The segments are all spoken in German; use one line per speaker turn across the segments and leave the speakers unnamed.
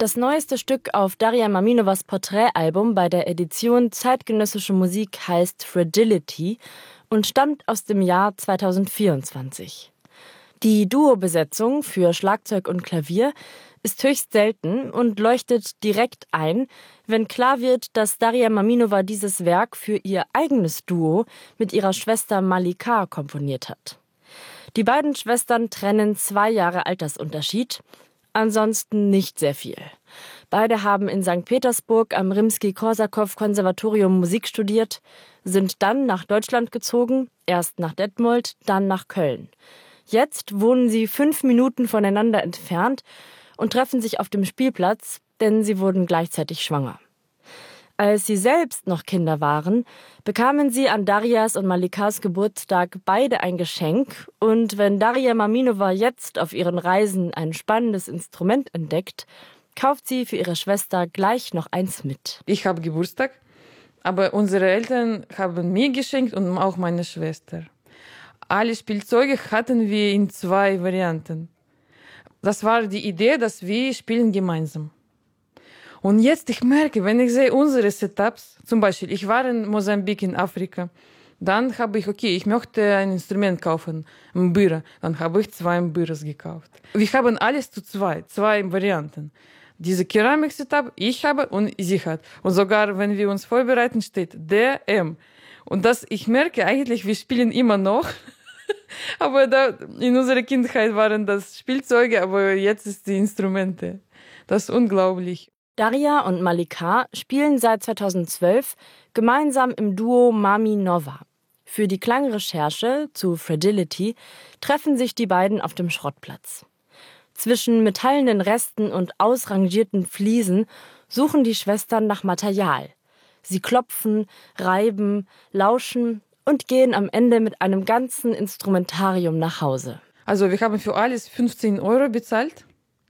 Das neueste Stück auf Daria Maminovas Porträtalbum bei der Edition Zeitgenössische Musik heißt Fragility und stammt aus dem Jahr 2024. Die Duo-Besetzung für Schlagzeug und Klavier ist höchst selten und leuchtet direkt ein, wenn klar wird, dass Daria Maminova dieses Werk für ihr eigenes Duo mit ihrer Schwester Malika komponiert hat. Die beiden Schwestern trennen 2 Jahre Altersunterschied, ansonsten nicht sehr viel. Beide haben in St. Petersburg am Rimski-Korsakow-Konservatorium Musik studiert, sind dann nach Deutschland gezogen, erst nach Detmold, dann nach Köln. Jetzt wohnen sie 5 Minuten voneinander entfernt und treffen sich auf dem Spielplatz, denn sie wurden gleichzeitig schwanger. Als sie selbst noch Kinder waren, bekamen sie an Darias und Malikas Geburtstag beide ein Geschenk. Und wenn Daria Maminova jetzt auf ihren Reisen ein spannendes Instrument entdeckt, kauft sie für ihre Schwester gleich noch eins mit.
Ich habe Geburtstag, aber unsere Eltern haben mir geschenkt und auch meine Schwester. Alle Spielzeuge hatten wir in 2 Varianten. Das war die Idee, dass wir spielen gemeinsam. Und jetzt, ich merke, wenn ich sehe unsere Setups, zum Beispiel, ich war in Mosambik in Afrika, dann habe ich, ich möchte ein Instrument kaufen, Mbira, dann habe ich 2 Mbiras gekauft. Wir haben alles zu 2 Varianten. Diese Keramik-Setup, ich habe und sie hat. Und sogar, wenn wir uns vorbereiten, steht DM. Und das, ich merke eigentlich, wir spielen immer noch. Aber in unserer Kindheit waren das Spielzeuge, aber jetzt ist die Instrumente. Das ist unglaublich.
Daria und Malika spielen seit 2012 gemeinsam im Duo Mami Nova. Für die Klangrecherche zu Fragility treffen sich die beiden auf dem Schrottplatz. Zwischen metallenen Resten und ausrangierten Fliesen suchen die Schwestern nach Material. Sie klopfen, reiben, lauschen und gehen am Ende mit einem ganzen Instrumentarium nach Hause.
Also wir haben für alles 15 € bezahlt.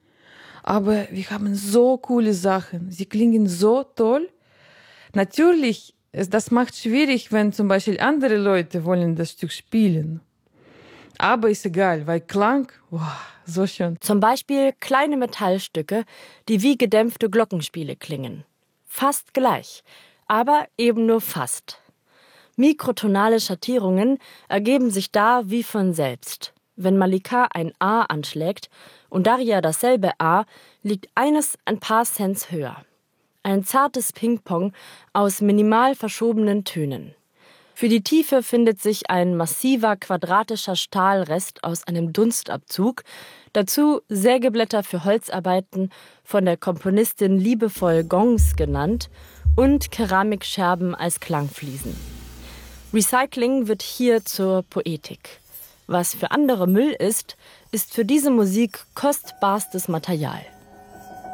Aber wir haben so coole Sachen. Sie klingen so toll. Natürlich, das macht schwierig, wenn zum Beispiel andere Leute wollen das Stück spielen. Aber ist egal, weil Klang, so schön.
Zum Beispiel kleine Metallstücke, die wie gedämpfte Glockenspiele klingen. Fast gleich, aber eben nur fast. Mikrotonale Schattierungen ergeben sich da wie von selbst. Wenn Malika ein A anschlägt und Daria dasselbe A, liegt eines ein paar Cents höher. Ein zartes Ping-Pong aus minimal verschobenen Tönen. Für die Tiefe findet sich ein massiver quadratischer Stahlrest aus einem Dunstabzug, dazu Sägeblätter für Holzarbeiten, von der Komponistin liebevoll Gongs genannt, und Keramikscherben als Klangfliesen. Recycling wird hier zur Poetik. Was für andere Müll ist, ist für diese Musik kostbarstes Material.